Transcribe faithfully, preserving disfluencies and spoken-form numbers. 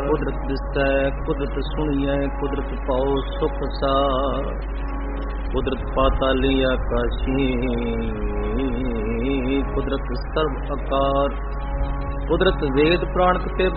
ਕੁਦਰਤ ਦਿਸੈ ਕੁਦਰਤ ਸੁਣੀਐ ਕੁਦਰਤ ਪਾਉ ਸੁਖ ਸਾਰ। ਕੁਦਰਤ ਪਾਤਾਲੀ ਆਕਾਸ਼ੀ ਕੁਦਰਤ ਸਰਬ ਆਕਾਰ। ਕੁਦਰਤ ਵੇਦ ਪ੍ਰਾਣ ਤੇ